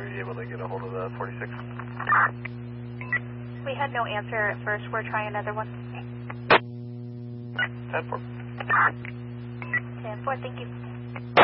be able to get a hold of the 46? We had no answer at first. We're trying another one. 10-4. 10-4, thank you.